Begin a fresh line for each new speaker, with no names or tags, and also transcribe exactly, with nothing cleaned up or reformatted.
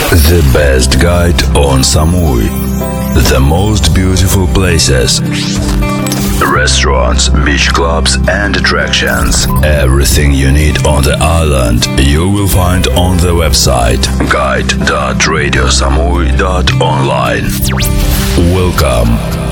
The best guide on Samui. The most beautiful places. Restaurants, beach clubs and attractions. Everything you need on the island you will find on the website guide dot radio samui dot online. Welcome.